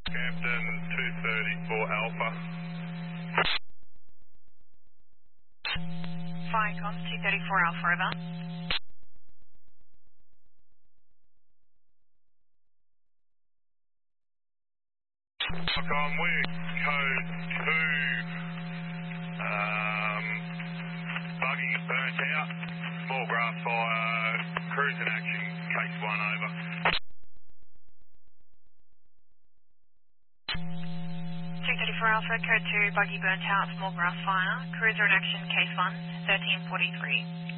Hampton 234 Alpha. Firecom 234 Alpha, over. Firecom, we're code 2. Buggy burnt out. Small grass fire. Cruise in action. Case 1, over. 234 Alpha, code 2, buggy burnt out, small grass fire. Cruiser in action, case 1, 1343.